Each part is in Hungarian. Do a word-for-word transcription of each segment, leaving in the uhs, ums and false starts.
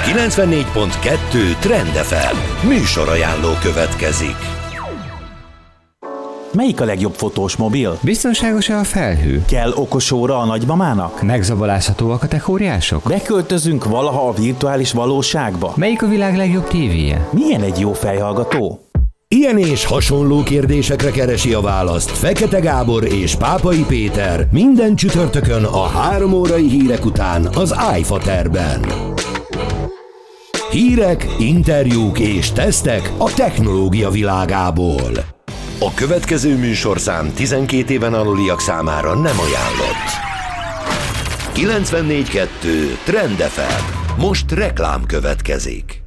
kilencvennégy pont kettő Trend ef em műsorajánló következik. Melyik a legjobb fotós mobil? Biztonságos-e a felhő? Kell okos óra a nagymamának? Megzabolázhatóak a techóriások? Beköltözünk valaha a virtuális valóságba? Melyik a világ legjobb tévéje? Milyen egy jó fejhallgató? Ilyen és hasonló kérdésekre keresi a választ Fekete Gábor és Pápai Péter minden csütörtökön a három órai hírek után az iFaterben. Hírek, interjúk és tesztek a technológia világából. A következő műsorszám tizenkét éven aluliak számára nem ajánlott. kilencvennégy pont kettő Trend ef em. Most reklám következik.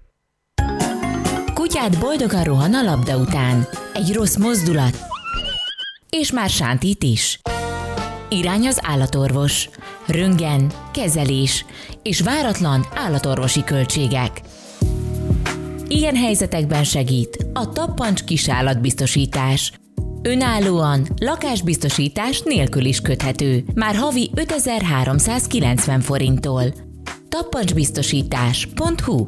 Kutyád boldogan rohan a labda után. Egy rossz mozdulat, és már sántít is. Irány az állatorvos. Röntgen, kezelés és váratlan állatorvosi költségek. Ilyen helyzetekben segít a Tappancs kisállatbiztosítás. Önállóan, lakásbiztosítás nélkül is köthető. Már havi ötezer-háromszázkilencven forinttól. tappancsbiztosítás pont hu.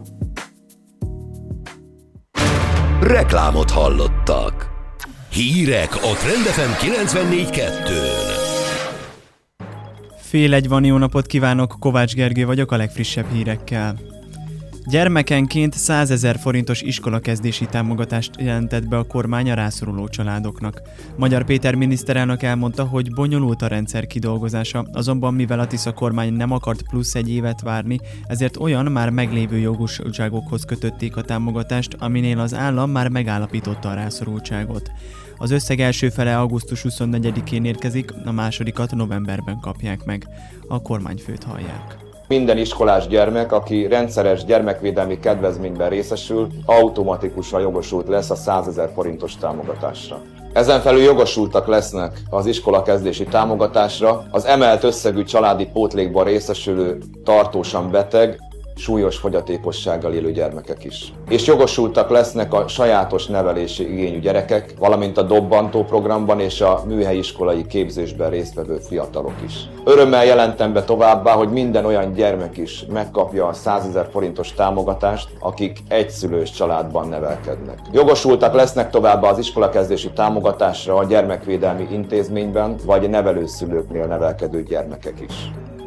Reklámot hallottak. Hírek a Trend ef em kilencvennégy pont kettőn. Fél egy van, jó napot kívánok, Kovács Gergő vagyok a legfrissebb hírekkel. Gyermekenként százezer forintos iskolakezdési támogatást jelentett be a kormány a rászoruló családoknak. Magyar Péter miniszterelnök elmondta, hogy bonyolult a rendszer kidolgozása, azonban mivel a Tisza kormány nem akart plusz egy évet várni, ezért olyan már meglévő jogosultságokhoz kötötték a támogatást, aminél az állam már megállapította a rászorultságot. Az összeg első fele augusztus huszonnegyedikén érkezik, a másodikat novemberben kapják meg. A kormányfőt hallják. Minden iskolás gyermek, aki rendszeres gyermekvédelmi kedvezményben részesül, automatikusan jogosult lesz a százezer forintos támogatásra. Ezen felül jogosultak lesznek az iskolakezdési támogatásra az emelt összegű családi pótlékban részesülő tartósan beteg, súlyos fogyatékossággal élő gyermekek is. És jogosultak lesznek a sajátos nevelési igényű gyerekek, valamint a dobbantó programban és a műhelyiskolai képzésben résztvevő fiatalok is. Örömmel jelentem be továbbá, hogy minden olyan gyermek is megkapja a százezer forintos támogatást, akik egyszülős családban nevelkednek. Jogosultak lesznek továbbá az iskolakezdési támogatásra a gyermekvédelmi intézményben vagy nevelőszülőknél nevelkedő gyermekek is.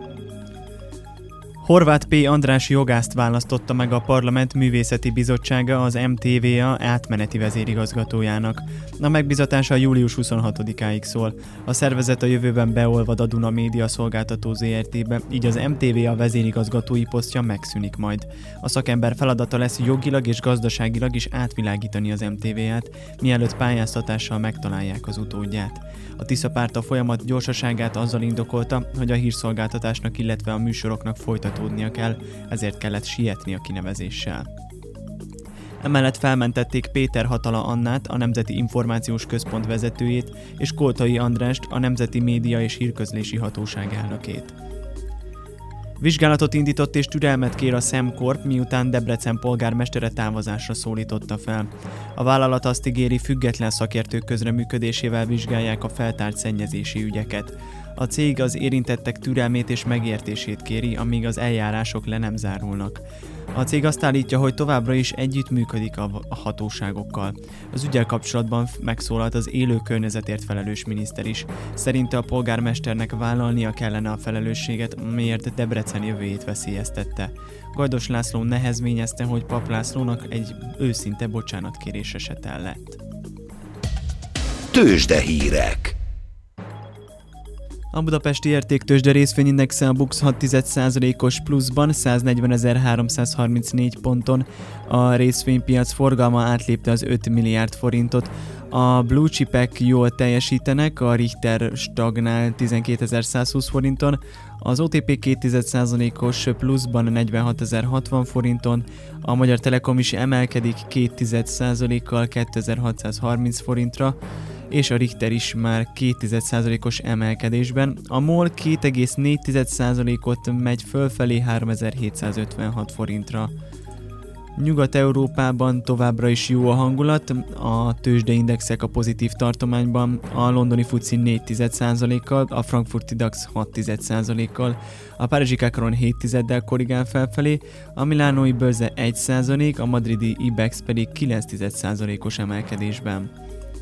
Horváth P. András jogászt választotta meg a Parlament Művészeti Bizottsága az em té vé á átmeneti vezérigazgatójának. A megbizatása július huszonhatodikáig szól. A szervezet a jövőben beolvad a Duna Média Szolgáltató zé er té-be, így az em té vé á vezérigazgatói posztja megszűnik majd. A szakember feladata lesz jogilag és gazdaságilag is átvilágítani az em té vé á-t, mielőtt pályáztatással megtalálják az utódját. A Tisza párt a folyamat gyorsaságát azzal indokolta, hogy a hírszolgáltatásnak, illetve a műsoroknak folytatódnia kell, ezért kellett sietni a kinevezéssel. Emellett felmentették Péter Hatala Annát, a Nemzeti Információs Központ vezetőjét, és Koltai Andrást, a Nemzeti Média és Hírközlési Hatóság elnökét. Vizsgálatot indított és türelmet kér a SemCorp, miután Debrecen polgármestere távozásra szólította fel. A vállalat azt ígéri, független szakértők közreműködésével vizsgálják a feltárt szennyezési ügyeket. A cég az érintettek türelmét és megértését kéri, amíg az eljárások le nem zárulnak. A cég azt állítja, hogy továbbra is együttműködik a hatóságokkal. Az üggyel kapcsolatban megszólalt az élő környezetért felelős miniszter is. Szerinte a polgármesternek vállalnia kellene a felelősséget, miért Debrecen jövőjét veszélyeztette. Gajdos László nehezményezte, hogy Pap Lászlónak egy őszinte bocsánatkérés esete lett. Tőzsdehírek. A budapesti értéktőzsde részvényindexe a BUX hat egész egy százalékos pluszban száznegyvenezer-háromszázharmincnégy ponton, a részvénypiac forgalma átlépte az öt milliárd forintot. A blue chipek jól teljesítenek, a Richter stagnál tizenkétezer-százhúsz forinton, az o té pé két egész egy százalékos pluszban negyvenhatezer-hatvan forinton, a Magyar Telekom is emelkedik két egész egy százalékkal kétezer-hatszázharminc forintra, és a Richter is már két egész egy százalékos emelkedésben. A MOL két egész négy százalékot megy fölfelé háromezer-hétszázötvenhat forintra. Nyugat-Európában továbbra is jó a hangulat, a tőzsdeindexek a pozitív tartományban, a londoni fuci négy egész egy százalékkal, a frankfurti dax hat egész egy százalékkal, a párizsi Kakaron hét tizeddel korrigál felfelé, a milánói bőrze egy százalék, a madridi ibex pedig kilenc egész egy százalékos emelkedésben.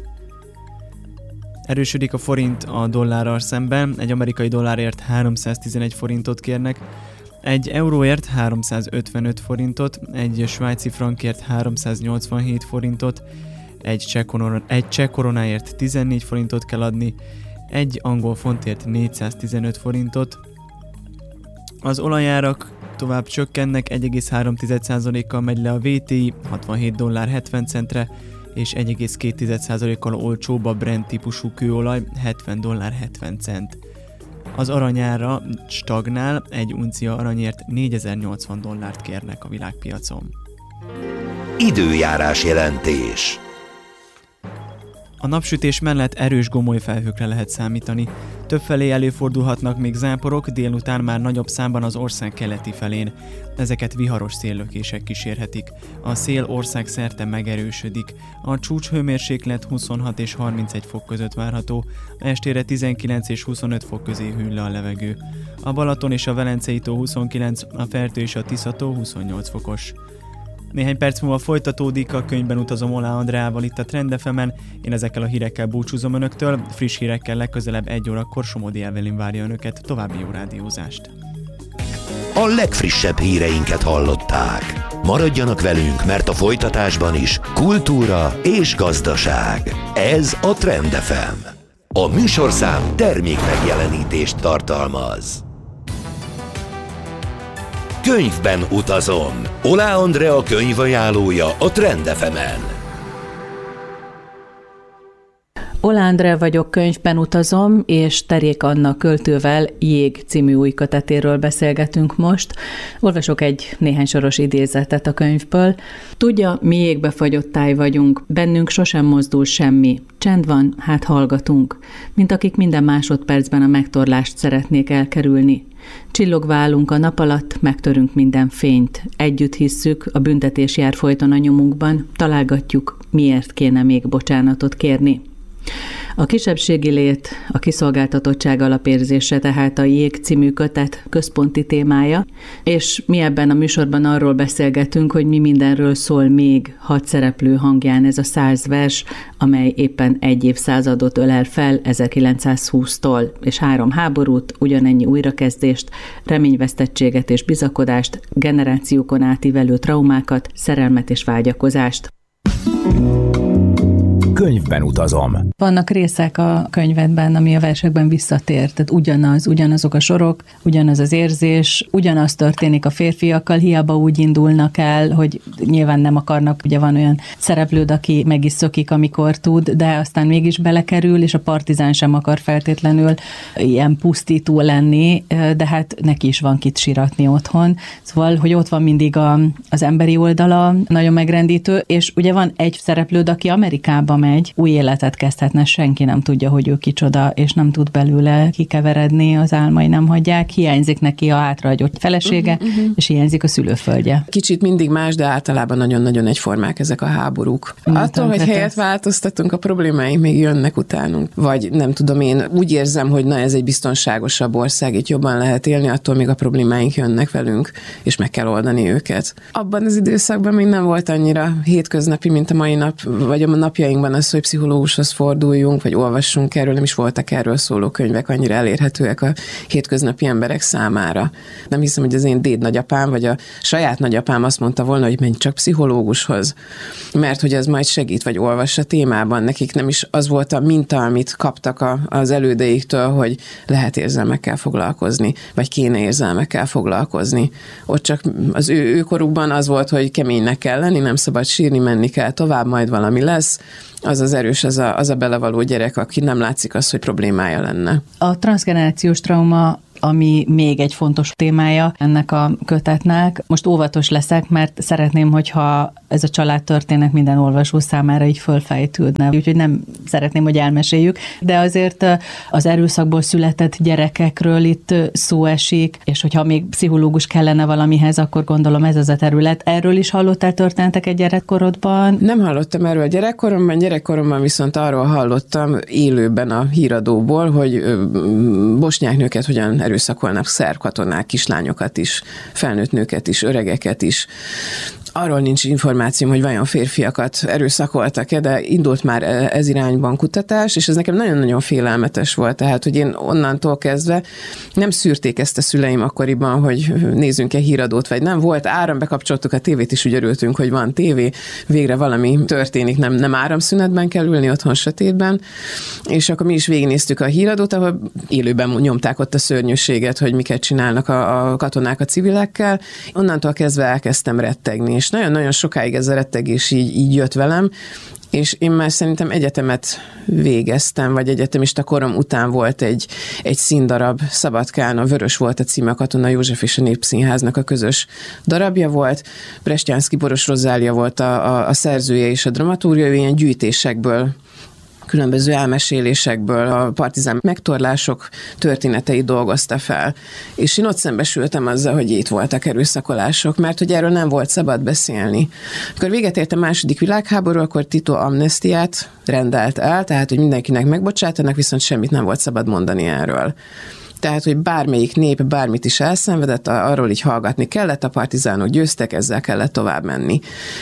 Erősödik a forint a dollárral szemben, egy amerikai dollárért háromszáztizenegy forintot kérnek, egy euróért háromszázötvenöt forintot, egy svájci frankért háromszáznyolcvanhét forintot, egy cseh, korona, egy cseh koronáért tizennégy forintot kell adni, egy angol fontért négyszáztizenöt forintot. Az olajárak tovább csökkennek, egy egész három százalékkal megy le a vé té i hatvanhét dollár hetven centre, és egy egész két százalékkal olcsóbb a Brent típusú kőolaj hetven dollár hetven cent. Az aranyára stagnál, egy uncia aranyért négyezer-nyolcvan dollárt kérnek a világpiacon. Időjárás jelentés. A napsütés mellett erős gomoly felhőkre lehet számítani. Többfelé előfordulhatnak még záporok, délután már nagyobb számban az ország keleti felén. Ezeket viharos széllökések kísérhetik. A szél országszerte megerősödik. A csúcshőmérséklet huszonhat és harmincegy fok között várható, estére tizenkilenc és huszonöt fok közé hűl le a levegő. A Balaton és a Velencei tó huszonkilenc, a Fertő és a Tisza tó huszonnyolc fokos. Néhány perc múlva folytatódik a Könyvben utazom Oláh Andreával itt a Trend ef emen. Én ezekkel a hírekkel búcsúzom önöktől, friss hírekkel legközelebb egy órakor Somodi Evelyn várja önöket. További jó rádiózást! A legfrissebb híreinket hallották. Maradjanak velünk, mert a folytatásban is kultúra és gazdaság. Ez a Trend ef em. A műsorszám termék megjelenítést tartalmaz. Könyvben utazom. Oláh Andrea könyvajánlója a Trend ef emen. Oláh Andrea vagyok, könyvben utazom, és Terék Anna költővel Jég című új kötetéről beszélgetünk most. Olvasok egy néhány soros idézetet a könyvből. Tudja, mi jégbe fagyott táj vagyunk, bennünk sosem mozdul semmi. Csend van, hát hallgatunk, mint akik minden másodpercben a megtorlást szeretnék elkerülni. Csillogva állunk a nap alatt, megtörünk minden fényt. Együtt hisszük, a büntetés jár folyton a nyomunkban, találgatjuk, miért kéne még bocsánatot kérni. A kisebbségi lét, a kiszolgáltatottság alapérzése tehát a Jég című kötet központi témája, és mi ebben a műsorban arról beszélgetünk, hogy mi mindenről szól még hat szereplő hangján ez a száz vers, amely éppen egy évszázadot ölel fel ezerkilencszázhúsztól, és három háborút, ugyanennyi újrakezdést, reményvesztettséget és bizakodást, generációkon átívelő traumákat, szerelmet és vágyakozást. Könyvben utazom. Vannak részek a könyvedben, ami a versekben visszatér, tehát ugyanaz, ugyanazok a sorok, ugyanaz az érzés, ugyanaz történik a férfiakkal, hiába úgy indulnak el, hogy nyilván nem akarnak, ugye van olyan szereplőd, aki meg is szökik, amikor tud, de aztán mégis belekerül, és a partizán sem akar feltétlenül ilyen pusztító lenni, de hát neki is van kit siratni otthon. Szóval, hogy ott van mindig a, az emberi oldala, nagyon megrendítő, és ugye van egy szereplőd, aki Amerikába megy, új életet kezdhetne, senki nem tudja, hogy ő kicsoda, és nem tud belőle kikeveredni, az álmai nem hagyják, hiányzik neki a hátrahagyott felesége, uh-huh, uh-huh. és hiányzik a szülőföldje. Kicsit mindig más, de általában nagyon-nagyon egyformák ezek a háborúk. Attól, Attól hogy helyet változtatunk, a problémáink még jönnek utánunk. Vagy nem tudom, én úgy érzem, hogy na ez egy biztonságosabb ország, itt jobban lehet élni, attól még a problémáink jönnek velünk, és meg kell oldani őket. Abban az időszakban még nem volt annyira hétköznapi, mint a mai nap, vagy a napjainkban az, hogy pszichológushoz forduljunk, vagy olvassunk erről, nem is voltak erről szóló könyvek annyira elérhetőek a hétköznapi emberek számára. Nem hiszem, hogy az én déd nagyapám, vagy a saját nagyapám azt mondta volna, hogy menj csak pszichológushoz, mert hogy ez majd segít, vagy olvass a témában. Nekik nem is az volt a minta, amit kaptak a, az elődeiktől, hogy lehet érzelmekkel foglalkozni, vagy kéne érzelmekkel foglalkozni. Ott csak az ő, ő korukban az volt, hogy keménynek kell lenni, nem szabad sírni, menni kell tovább, majd valami lesz. Az az erős, az a, az a belevaló gyerek, aki nem látszik az, hogy problémája lenne. A transzgenerációs trauma ami még egy fontos témája ennek a kötetnek. Most óvatos leszek, mert szeretném, hogyha ez a családtörténet minden olvasó számára így fölfejtődne. Úgyhogy nem szeretném, hogy elmeséljük, de azért az erőszakból született gyerekekről itt szó esik, és hogyha még pszichológus kellene valamihez, akkor gondolom ez az a terület. Erről is hallottál történeteket gyerekkorodban? Nem hallottam erről gyerekkoromban, gyerekkoromban viszont arról hallottam élőben a híradóból, hogy bosnyák nőket hogyan erőszakolnak szerb katonák, kislányokat is, felnőtt nőket is, öregeket is. Arról nincs információm, hogy vajon férfiakat erőszakoltak-e, de indult már ez irányban kutatás, és ez nekem nagyon-nagyon félelmetes volt. Tehát, hogy én onnantól kezdve nem szűrték ezt a szüleim akkoriban, hogy nézzünk-e híradót, vagy nem. Volt áram, bekapcsoltuk a tévét, és úgy örültünk, hogy van tévé, végre valami történik, nem, nem áramszünetben kell ülni otthon sötétben, és akkor mi is végignéztük a híradót, ahol élőben nyomták ott a szörnyűséget, hogy miket csinálnak a, a katonák a civilekkel. Onnantól kezdve elkezdtem rettegni, és nagyon-nagyon sokáig ez a rettegés így, így jött velem, és én már szerintem egyetemet végeztem, vagy egyetemista korom után volt egy, egy színdarab Szabadkán, a Vörös volt a címe, a Katona József és a Népszínháznak a közös darabja volt. Brestjánszky Boros Rozália volt a, a, a szerzője és a dramaturgia, ilyen gyűjtésekből, különböző elmesélésekből a partizán megtorlások történeteit dolgozta fel. És én ott szembesültem azzal, hogy itt voltak erőszakolások, mert hogy erről nem volt szabad beszélni. Amikor véget ért a második világháború, akkor Tito amnestiát rendelt el, tehát hogy mindenkinek megbocsátanak, viszont semmit nem volt szabad mondani erről. Tehát, hogy bármelyik nép bármit is elszenvedett, arról így hallgatni kellett, a partizánok győztek, ezzel kellett tovább menni.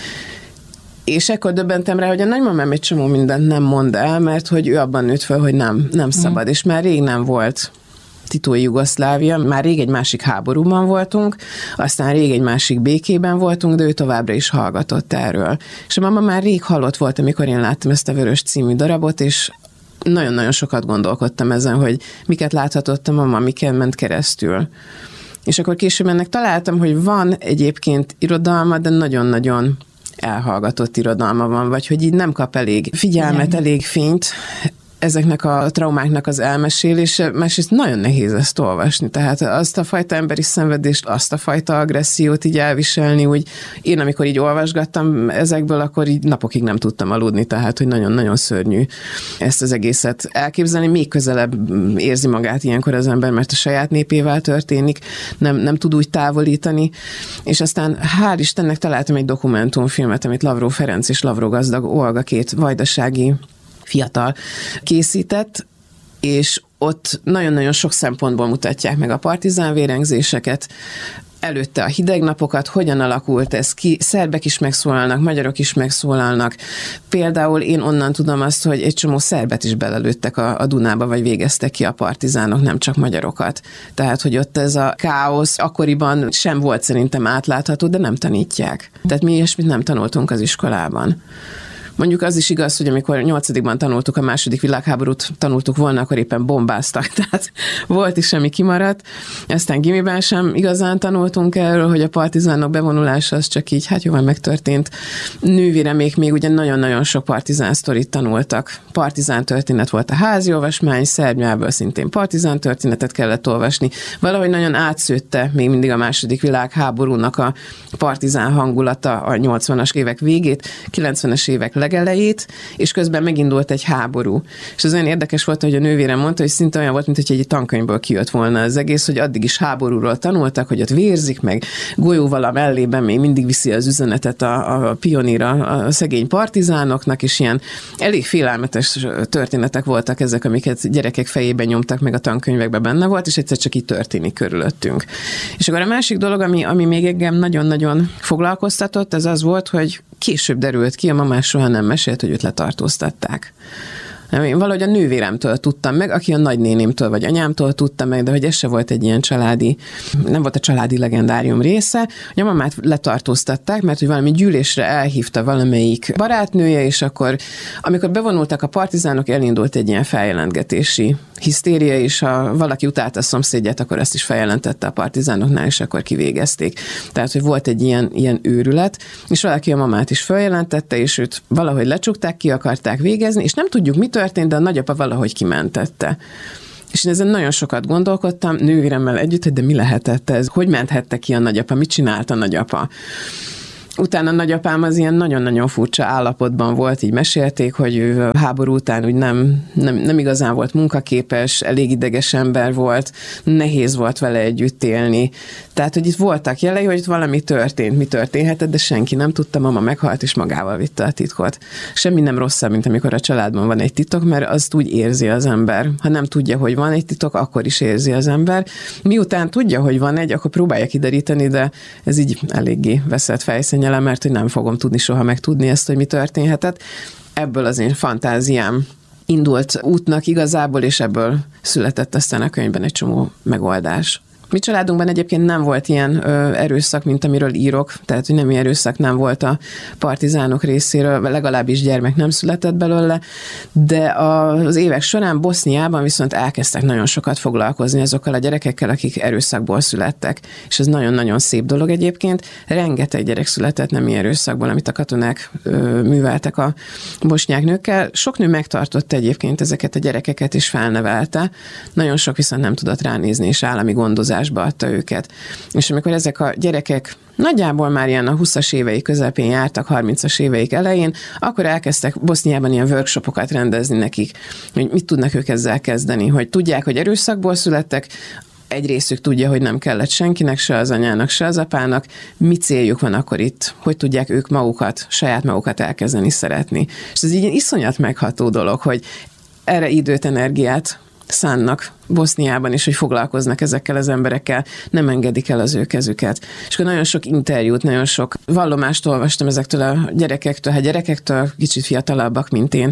És ekkor döbbentem rá, hogy a nagymamám egy csomó mindent nem mond el, mert hogy ő abban nőtt fel, hogy nem, nem szabad, mm. és már rég nem volt titói Jugoszlávia, már rég egy másik háborúban voltunk, aztán rég egy másik békében voltunk, de ő továbbra is hallgatott erről. És a mama már rég halott volt, amikor én láttam ezt a Vörös című darabot, és nagyon-nagyon sokat gondolkodtam ezen, hogy miket láthatott a mama, miken ment keresztül. És akkor később ennek találtam, hogy van egyébként irodalma, de nagyon-nagyon elhallgatott irodalma van, vagy hogy így nem kap elég figyelmet, igen, elég fényt ezeknek a traumáknak az elmesélése, másrészt nagyon nehéz ezt olvasni, tehát azt a fajta emberi szenvedést, azt a fajta agressziót így elviselni, úgy én amikor így olvasgattam ezekből, akkor így napokig nem tudtam aludni, tehát hogy nagyon-nagyon szörnyű ezt az egészet elképzelni, még közelebb érzi magát ilyenkor az ember, mert a saját népével történik, nem, nem tud úgy távolítani, és aztán hál' Istennek találtam egy dokumentumfilmet, amit Lavró Ferenc és Lavró Gazdag Olga, két vajdasági fiatal készített, és ott nagyon-nagyon sok szempontból mutatják meg a partizán vérengzéseket, előtte a hideg napokat, hogyan alakult ez ki, szerbek is megszólalnak, magyarok is megszólalnak. Például én onnan tudom azt, hogy egy csomó szerbet is belelőttek a, a Dunába, vagy végeztek ki a partizánok, nem csak magyarokat. Tehát, hogy ott ez a káosz akkoriban sem volt szerintem átlátható, de nem tanítják. Tehát mi ilyesmit nem tanultunk az iskolában. Mondjuk az is igaz, hogy amikor nyolcadikban tanultuk a második világháborút, tanultuk volna, akkor éppen bombáztak, tehát volt is, ami kimaradt. Aztán gimiben sem igazán tanultunk erről, hogy a partizánok bevonulása az csak így, hát jóval megtörtént. Nővéremék még ugye nagyon-nagyon sok partizán sztorit tanultak. Partizán történet volt a házi olvasmány, szerb nyelvből szintén partizán történetet kellett olvasni. Valahogy nagyon átszőtte még mindig a második világháborúnak a partizán hangulata a nyolcvanas évek végét, kilencvenes évek legelejét, és közben megindult egy háború. És az olyan érdekes volt, hogy a nővérem mondta, hogy szinte olyan volt, mint hogy egy tankönyvből kijött volna az egész, hogy addig is háborúról tanultak, hogy ott vérzik, meg golyóval a mellében még mindig viszi az üzenetet a, a pioníra a szegény partizánoknak, és ilyen elég félelmetes történetek voltak ezek, amiket gyerekek fejében nyomtak, meg a tankönyvekben benne volt, és egyszer csak így történik körülöttünk. És akkor a másik dolog, ami, ami még engem nagyon-nagyon foglalkoztatott, az az volt, hogy később derült ki, a mamá soha nem mesélt, hogy őt letartóztatták. Én valahogy a nővéremtől tudtam meg, aki a nagynénémtől vagy anyámtól tudta meg, de hogy ez se volt egy ilyen családi, nem volt a családi legendárium része, hogy a mamát letartóztatták, mert hogy valami gyűlésre elhívta valamelyik barátnője, és akkor, amikor bevonultak a partizánok, elindult egy ilyen feljelentgetési hisztéria, és ha valaki utálta a szomszédját, akkor ezt is feljelentette a partizánoknál, és akkor kivégezték. Tehát, hogy volt egy ilyen, ilyen őrület, és valaki a mamát is feljelentette, és őt valahogy lecsukták, ki akarták végezni, és nem tudjuk, mit történt, de a nagyapa valahogy kimentette. És én ezen nagyon sokat gondolkodtam, nővéremmel együtt, hogy de mi lehetett ez? Hogy menthette ki a nagyapa? Mit csinált a nagyapa? Utána a nagyapám az ilyen nagyon-nagyon furcsa állapotban volt, így mesélték, hogy ő a háború után úgy nem, nem, nem igazán volt munkaképes, elég ideges ember volt, nehéz volt vele együtt élni. Tehát, hogy itt voltak jelei, hogy itt valami történt, mi történhetett, de senki nem tudta, mama meghalt, és magával vitte a titkot. Semmi nem rosszabb, mint amikor a családban van egy titok, mert azt úgy érzi az ember. Ha nem tudja, hogy van egy titok, akkor is érzi az ember. Miután tudja, hogy van egy, akkor próbálja kideríteni, de ez így eléggé veszett fejszennyele, mert hogy nem fogom tudni soha megtudni ezt, hogy mi történhetett. Ebből az én fantáziám indult útnak igazából, és ebből született aztán a könyvben egy csomó megoldás. Mi családunkban egyébként nem volt ilyen ö, erőszak, mint amiről írok, tehát hogy nem ilyen erőszak nem volt a partizánok részéről, legalábbis gyermek nem született belőle, de az évek során Boszniában viszont elkezdtek nagyon sokat foglalkozni azokkal a gyerekekkel, akik erőszakból születtek, és ez nagyon-nagyon szép dolog egyébként. Rengeteg gyerek született nem ilyen erőszakból, amit a katonák ö, műveltek a bosnyák nőkkel. Sok nő megtartotta egyébként ezeket a gyerekeket, és felnevelte. Nagyon sok viszont nem tudott ránézni, és állami gondozás adta őket. És amikor ezek a gyerekek nagyjából már ilyen a huszas éveik közepén jártak, harmincas éveik elején, akkor elkezdtek Boszniában ilyen workshopokat rendezni nekik, hogy mit tudnak ők ezzel kezdeni, hogy tudják, hogy erőszakból születtek, egy részük tudja, hogy nem kellett senkinek, se az anyának, se az apának, mi céljuk van akkor itt, hogy tudják ők magukat, saját magukat elkezdeni szeretni. És ez így egy iszonyat megható dolog, hogy erre időt, energiát szánnak Boszniában is, hogy foglalkoznak ezekkel az emberekkel, nem engedik el az ő kezüket. És akkor nagyon sok interjút, nagyon sok vallomást olvastam ezektől a gyerekektől, hát gyerekektől, kicsit fiatalabbak, mint én,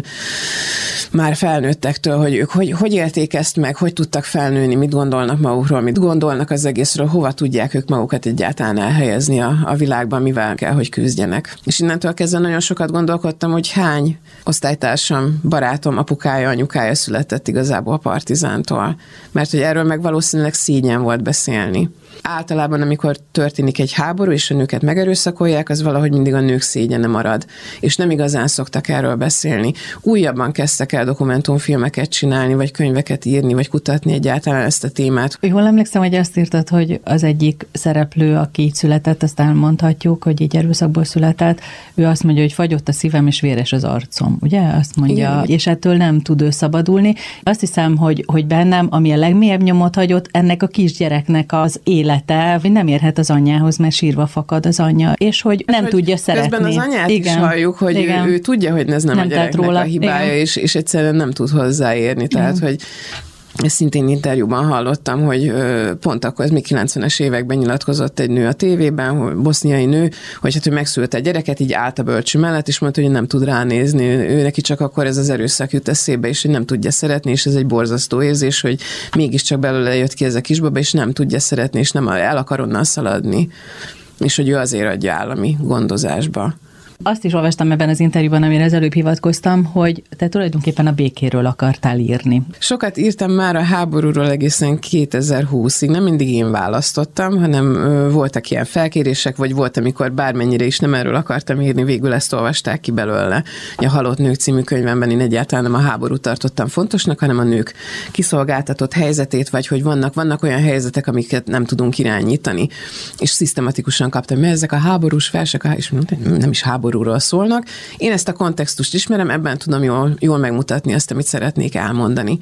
már felnőttektől, hogy ők hogy, hogy élték ezt meg, hogy tudtak felnőni, mit gondolnak magukról, mit gondolnak az egészről, hova tudják ők magukat egyáltalán elhelyezni a, a világban, mivel kell, hogy küzdjenek. És innentől kezdve nagyon sokat gondolkodtam, hogy hány osztálytársam, barátom, apukája, anyukája született igazából a partizántól. Mert hogy erről meg valószínűleg szégyen volt beszélni. Általában, amikor történik egy háború, és a nőket megerőszakolják, az valahogy mindig a nők szégyene marad. És nem igazán szoktak erről beszélni. Újabban kezdtek el dokumentumfilmeket csinálni, vagy könyveket írni, vagy kutatni egyáltalán ezt a témát. Jól emlékszem, hogy azt írtad, hogy az egyik szereplő, aki így született, azt elmondhatjuk, hogy így erőszakból született, ő azt mondja, hogy fagyott a szívem, és véres az arcom. Ugye? Azt mondja, igen. És ettől nem tud ő szabadulni. Azt hiszem, hogy, hogy bennem, ami a legmélyebb nyomot hagyott, ennek a kisgyereknek az élete, hogy nem érhet az anyjához, mert sírva fakad az anyja, és hogy nem hogy tudja szeretni. Közben az anyát igen. is halljuk, hogy ő, ő tudja, hogy ez nem, nem a gyereknek róla. a hibája, és, és egyszerűen nem tud hozzáérni. Tehát, igen. hogy ezt szintén interjúban hallottam, hogy pont akkor, ez még kilencvenes években nyilatkozott egy nő a tévében, hogy boszniai nő, hogy hát ő megszült egy gyereket, így állt a bölcső mellett, és mondta, hogy nem tud ránézni. Ő neki csak akkor ez az erőszak jut eszébe, és hogy nem tudja szeretni, és ez egy borzasztó érzés, hogy mégiscsak belőle jött ki ez a kisbaba, és nem tudja szeretni, és nem el akar onnan szaladni. És hogy ő azért adja állami gondozásba. Azt is olvastam ebben az interjúban, amire az előbb hivatkoztam, hogy te tulajdonképpen a békéről akartál írni. Sokat írtam már a háborúról egészen kétezer-húszig. Nem mindig én választottam, hanem ö, voltak ilyen felkérések, vagy volt, amikor bármennyire is nem erről akartam írni, végül ezt olvasták ki belőle. A Halott nők című könyvemben én egyáltalán nem a háborút tartottam fontosnak, hanem a nők kiszolgáltatott helyzetét, vagy hogy vannak, vannak olyan helyzetek, amiket nem tudunk irányítani. És szisztematikusan kaptam, mert ezek a háborús versek, és nem is háború háborúról szólnak. Én ezt a kontextust ismerem, ebben tudom jól, jól megmutatni azt, amit szeretnék elmondani.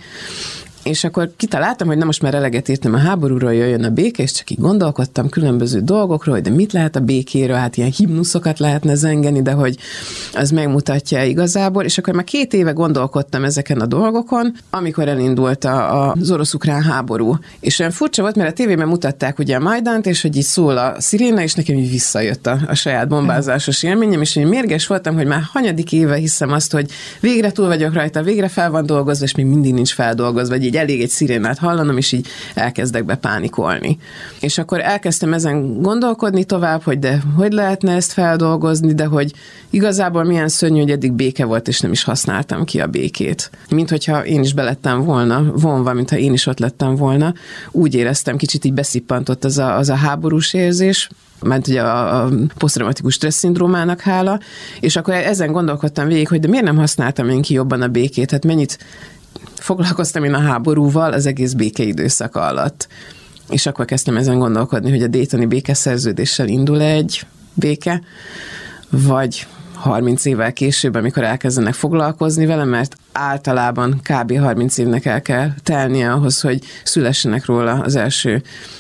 És akkor kitaláltam, hogy na most már eleget írtam a háborúról, jöjjön a béke, és csak így gondolkodtam különböző dolgokról, hogy de mit lehet a békéről, hát ilyen himnuszokat lehetne zengeni, de hogy az megmutatja igazából, és akkor már két éve gondolkodtam ezeken a dolgokon, amikor elindult a, az orosz-ukrán háború. És olyan furcsa volt, mert a tévében mutatták ugye a Majdant, és hogy így szól a sziréna, és nekem így visszajött a, a saját bombázásos élményem, és én mérges voltam, hogy már hanyadik éve hiszem azt, hogy végre túl vagyok rajta, végre fel van dolgozva, és még mindig nincs feldolgozva, vagy így elég egy szirénát hallanom, és így elkezdek be pánikolni. És akkor elkezdtem ezen gondolkodni tovább, hogy de hogy lehetne ezt feldolgozni, de hogy igazából milyen szörnyű, hogy eddig béke volt, és nem is használtam ki a békét. Mint hogyha én is belettem volna vonva, mintha én is ott lettem volna. Úgy éreztem, kicsit így beszippantott az a, az a háborús érzés, mert ugye a, a posztraumatikus stressz szindrómának hála, és akkor ezen gondolkodtam végig, hogy de miért nem használtam én ki jobban a békét, hát mennyit foglalkoztam én a háborúval az egész békeidőszaka alatt. És akkor kezdtem ezen gondolkodni, hogy a Daytoni békeszerződéssel indul egy béke, vagy harminc évvel később, amikor elkezdenek foglalkozni vele, mert általában kb. harminc évnek el kell telnie ahhoz, hogy szülessenek róla az első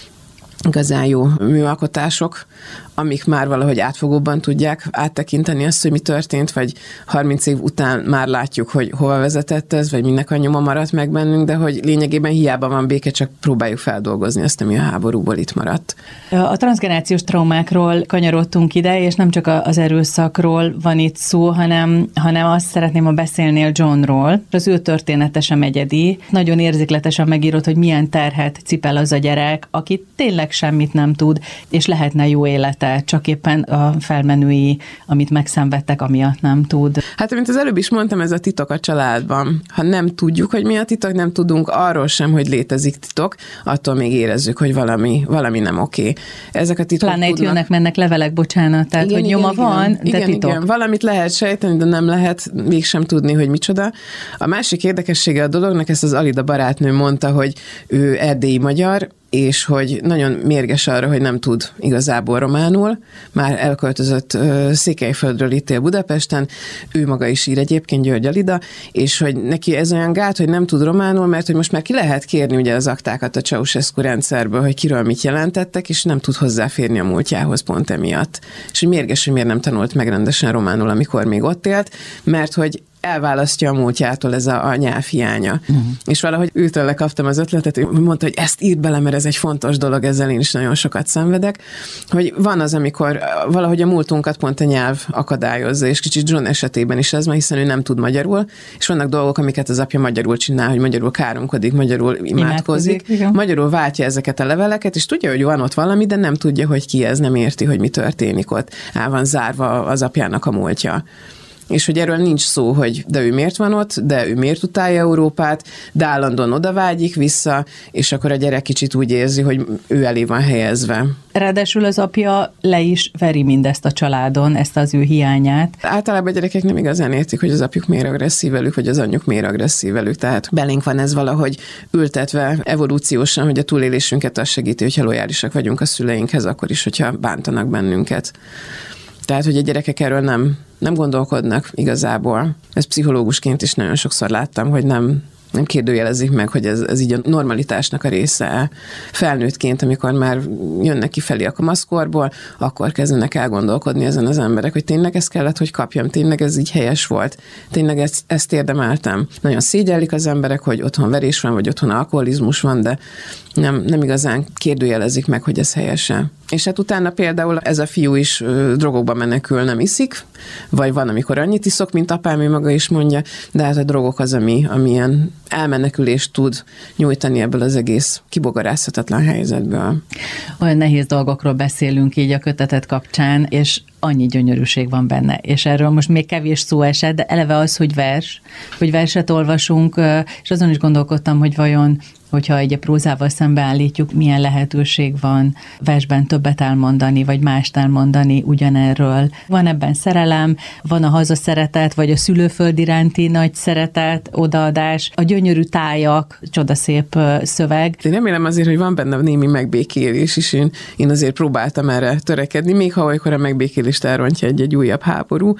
igazán jó műalkotások, amik már valahogy átfogóbban tudják áttekinteni azt, hogy mi történt, vagy harminc év után már látjuk, hogy hova vezetett ez, vagy minek a nyoma maradt meg bennünk, de hogy lényegében hiába van béke, csak próbáljuk feldolgozni azt, ami a háborúból itt maradt. A transzgenerációs traumákról kanyarodtunk ide, és nem csak az erőszakról van itt szó, hanem, hanem azt szeretném, ha beszélnél Johnról. Az ő története sem egyedi. Nagyon érzékletesen megírod, hogy milyen terhet cipel az a gyerek, aki tényleg semmit nem tud, és lehetne jó élete, csak éppen a felmenői, amit megszenvedtek, amiatt nem tud. Hát, mint az előbb is mondtam, ez a titok a családban. Ha nem tudjuk, hogy mi a titok, nem tudunk arról sem, hogy létezik titok, attól még érezzük, hogy valami, valami nem oké. Ezek a titok Pláne itt jönnek, mennek levelek, bocsánat, tehát, igen, hogy nyoma igen, van, igen, de igen, titok. Igen, valamit lehet sejteni, de nem lehet mégsem tudni, hogy micsoda. A másik érdekessége a dolognak, ezt az Alida barátnő mondta, hogy ő erdélyi magyar, és hogy nagyon mérges arra, hogy nem tud igazából románul. Már elköltözött Székelyföldről, itt él Budapesten, ő maga is ír egyébként, György Alida, és hogy neki ez olyan gát, hogy nem tud románul, mert hogy most már ki lehet kérni ugye az aktákat a Ceausescu rendszerből, hogy kiről mit jelentettek, és nem tud hozzáférni a múltjához pont emiatt. És hogy mérges, hogy miért nem tanult meg rendesen románul, amikor még ott élt, mert hogy elválasztja a múltjától ez a, a nyelvhiánya. Uh-huh. És valahogy őtől lekaptam az ötletet, hogy mondta, hogy ezt írd bele, mert ez egy fontos dolog, ezzel én is nagyon sokat szenvedek, hogy van az, amikor valahogy a múltunkat pont a nyelv akadályozza, és kicsit John esetében is ez, mert hiszen ő nem tud magyarul, és vannak dolgok, amiket az apja magyarul csinál, hogy magyarul káromkodik, magyarul imádkozik, imádkozik magyarul váltja ezeket a leveleket, és tudja, hogy van ott valami, de nem tudja, hogy ki ez, nem érti, hogy mi történik ott. El van zárva az apjának a múltja. És hogy erről nincs szó, hogy de ő miért van ott, de ő miért utálja Európát, de állandóan odavágyik vissza, és akkor a gyerek kicsit úgy érzi, hogy ő elé van helyezve. Ráadásul az apja le is veri mindezt a családon, ezt az ő hiányát. Általában a gyerekek nem igazán értik, hogy az apjuk miért agresszív velük, vagy az anyjuk miért agresszív velük. Tehát belénk van ez valahogy ültetve evolúciósan, hogy a túlélésünket az segíti, hogyha lojálisak vagyunk a szüleinkhez, akkor is, hogyha bántanak bennünket. Tehát, hogy a gyerekek erről nem, nem gondolkodnak igazából. Ezt pszichológusként is nagyon sokszor láttam, hogy nem, nem kérdőjelezik meg, hogy ez, ez így a normalitásnak a része. Felnőttként, amikor már jönnek kifelé a kamaszkorból, akkor kezdenek elgondolkodni ezen az emberek, hogy tényleg ez kellett, hogy kapjam, tényleg ez így helyes volt, tényleg ezt, ezt érdemeltem. Nagyon szégyellik az emberek, hogy otthon verés van, vagy otthon alkoholizmus van, de nem, nem igazán kérdőjelezik meg, hogy ez helyese. És hát utána például ez a fiú is ö, drogokba menekül, nem iszik, vagy van, amikor annyit iszok, mint apám, ő maga is mondja, de hát a drogok az, ami, ami ilyen elmenekülést tud nyújtani ebből az egész kibogarázhatatlan helyzetből. Olyan nehéz dolgokról beszélünk így a kötetet kapcsán, és annyi gyönyörűség van benne, és erről most még kevés szó esett, de eleve az, hogy vers, hogy verset olvasunk, és azon is gondolkodtam, hogy vajon hogyha egy prózával szembeállítjuk, milyen lehetőség van versben többet elmondani, vagy mást elmondani ugyanerről. Van ebben szerelem, van a hazaszeretet, vagy a szülőföld iránti nagy szeretet, odaadás, a gyönyörű tájak, csodaszép szöveg. Én remélem azért, hogy van benne némi megbékélés is. Én, én azért próbáltam erre törekedni, még ha olykor a megbékélést elrontja egy-egy újabb háború.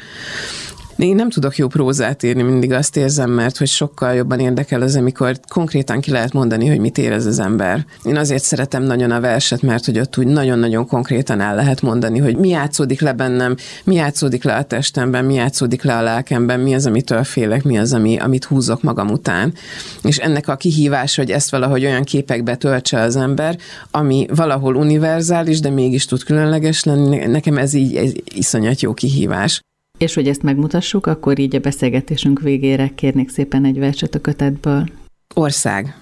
Én nem tudok jó prózát írni, mindig azt érzem, mert hogy sokkal jobban érdekel az, amikor konkrétan ki lehet mondani, hogy mit érez az ember. Én azért szeretem nagyon a verset, mert hogy ott úgy nagyon-nagyon konkrétan el lehet mondani, hogy mi játszódik le bennem, mi játszódik le a testemben, mi játszódik le a lelkemben, mi az, amitől félek, mi az, ami, amit húzok magam után. És ennek a kihívás, hogy ezt valahogy olyan képekbe töltse az ember, ami valahol univerzális, de mégis tud különleges lenni. Nekem ez így egy iszonyat jó kihívás. És hogy ezt megmutassuk, akkor így a beszélgetésünk végére kérnék szépen egy verset a kötetből. Ország.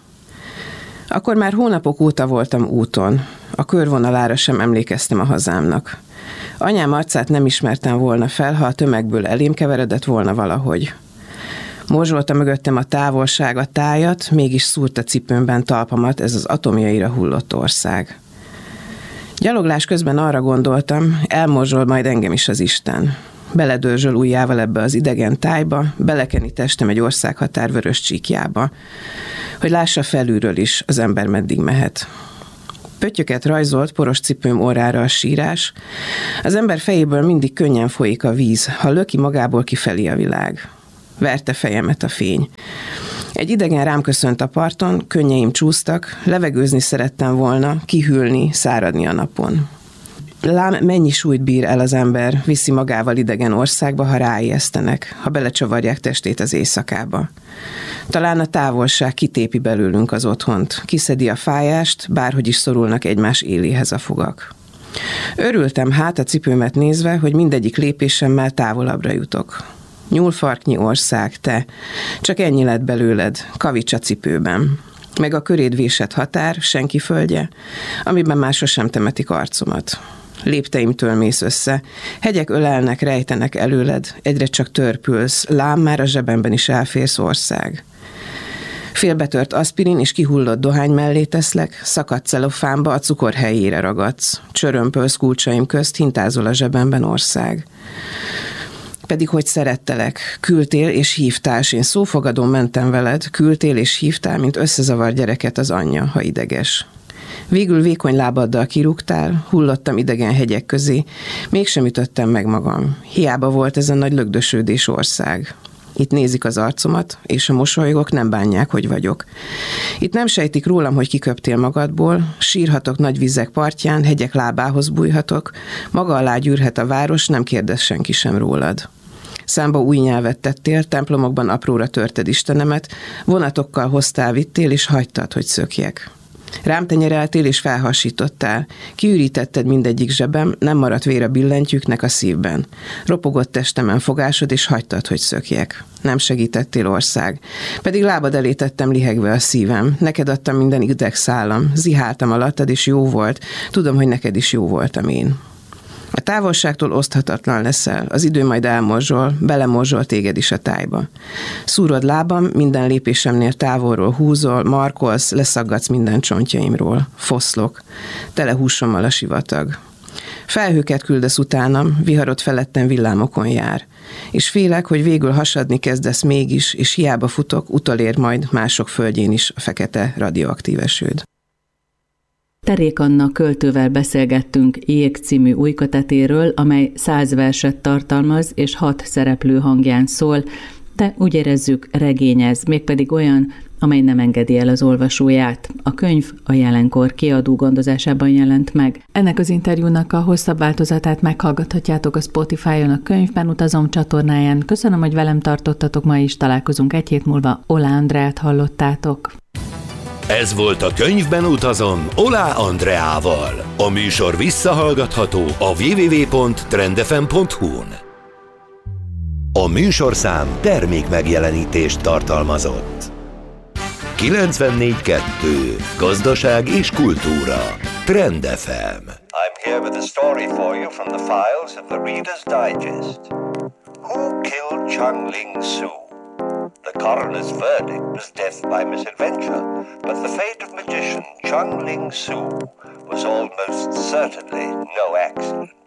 Akkor már hónapok óta voltam úton. A körvonalára sem emlékeztem a hazámnak. Anyám arcát nem ismertem volna fel, ha a tömegből elém keveredett volna valahogy. Morzsolta mögöttem a távolság, a tájat, mégis szúrt a cipőmben talpamat ez az atomjaira hullott ország. Gyaloglás közben arra gondoltam, elmorzsol majd engem is az Isten. Beledörzsöl ujjával ebbe az idegen tájba, belekeni testem egy országhatár vörös csíkjába, hogy lássa felülről is, az ember meddig mehet. Pöttyöket rajzolt poros cipőm orrára a sírás. Az ember fejéből mindig könnyen folyik a víz, ha löki magából kifelé a világ. Verte fejemet a fény. Egy idegen rám köszönt a parton, könnyeim csúsztak, levegőzni szerettem volna, kihűlni, száradni a napon. Lám, mennyi súlyt bír el az ember, viszi magával idegen országba, ha ráijesztenek, ha belecsavarják testét az éjszakába. Talán a távolság kitépi belőlünk az otthont, kiszedi a fájást, bárhogy is szorulnak egymás éléhez a fogak. Örültem hát a cipőmet nézve, hogy mindegyik lépésemmel távolabbra jutok. Nyúlfarknyi ország, te, csak ennyi lett belőled, kavics a cipőben. Meg a köréd vésett határ, senki földje, amiben már sosem temetik arcomat. Lépteimtől mész össze, hegyek ölelnek, rejtenek előled, egyre csak törpülsz, lám már a zsebemben is elférsz ország. Félbetört aszpirin és kihullott dohány mellé teszlek, szakadt celofánba a cukor helyére ragadsz, csörömpölsz kulcsaim közt, hintázol a zsebemben ország. Pedig hogy szerettelek, küldtél és hívtál, s én szófogadón mentem veled, küldtél és hívtál, mint összezavar gyereket az anyja, ha ideges. Végül vékony lábaddal kirúgtál, hullottam idegen hegyek közé, mégsem ütöttem meg magam. Hiába volt ez a nagy lögdösödés ország. Itt nézik az arcomat, és a mosolygok nem bánják, hogy vagyok. Itt nem sejtik rólam, hogy kiköptél magadból, sírhatok nagy vizek partján, hegyek lábához bújhatok, maga alá gyűrhet a város, nem kérdez senki sem rólad. Számba új nyelvet tettél, templomokban apróra törted Istenemet, vonatokkal hoztál, vittél, és hagytad, hogy szökjek. Rám tenyereltél és felhasítottál, kiürítetted mindegyik zsebem, nem maradt vér a billentyűknek a szívben. Ropogott testemen fogásod, és hagytad, hogy szökjek. Nem segítettél ország. Pedig lábad elé tettem lihegve a szívem. Neked adtam minden idegszálam, ziháltam alattad, és jó volt. Tudom, hogy neked is jó voltam én. A távolságtól oszthatatlan leszel, az idő majd elmorzsol, belemorzsol téged is a tájba. Szúrod lábam, minden lépésemnél távolról húzol, markolsz, leszaggatsz minden csontjaimról. Foszlok, tele húsommal a sivatag. Felhőket küldesz utánam, viharod felettem villámokon jár. És félek, hogy végül hasadni kezdesz mégis, és hiába futok, utolér majd mások földjén is a fekete radioaktív esőd. Terék Anna költővel beszélgettünk Jég című új kötetéről, amely száz verset tartalmaz és hat szereplő hangján szól, de úgy érezzük regényez, mégpedig olyan, amely nem engedi el az olvasóját. A könyv a Jelenkor kiadó gondozásában jelent meg. Ennek az interjúnak a hosszabb változatát meghallgathatjátok a Spotify-on a Könyvben utazom csatornáján. Köszönöm, hogy velem tartottatok ma is, találkozunk egy hét múlva. Oláh Andreát hallottátok. Ez volt a Könyvben utazom Oláh Andreával. A műsor visszahallgatható a double-u double-u double-u pont trendfm pont hu-n. A műsorszám termék megjelenítést tartalmazott. kilencvennégy kettő Gazdaság és kultúra. Trend ef em. I'm here with a story for you from the files of the Reader's Digest. Who killed Chung Ling-soo? The coroner's verdict was death by misadventure, but the fate of magician Chung Ling-soo was almost certainly no accident.